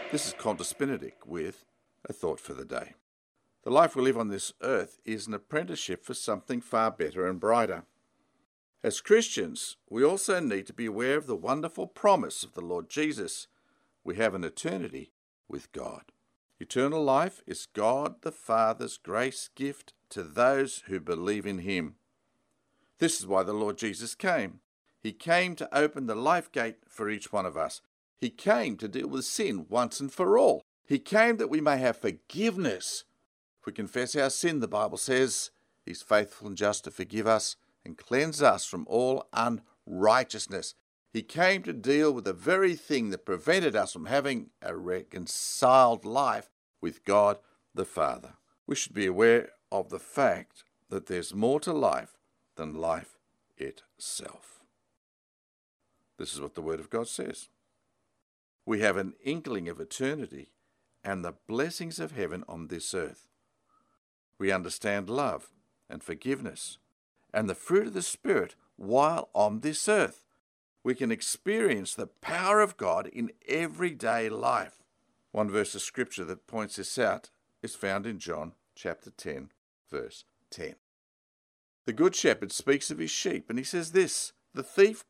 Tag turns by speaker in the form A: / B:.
A: This is Qantas Benedict with a thought for the day. The life we live on this earth is an apprenticeship for something far better and brighter. As Christians, we also need to be aware of the wonderful promise of the Lord Jesus. We have an eternity with God. Eternal life is God the Father's grace gift to those who believe in Him. This is why the Lord Jesus came. He came to open the life gate for each one of us. He came to deal with sin once and for all. He came that we may have forgiveness. If we confess our sin, the Bible says, He's faithful and just to forgive us and cleanse us from all unrighteousness. He came to deal with the very thing that prevented us from having a reconciled life with God the Father. We should be aware of the fact that there's more to life than life itself. This is what the Word of God says. We have an inkling of eternity and the blessings of heaven on this earth. We understand love and forgiveness and the fruit of the Spirit while on this earth. We can experience the power of God in everyday life. One verse of Scripture that points this out is found in John chapter 10, verse 10. The Good Shepherd speaks of his sheep, and he says this, "The thief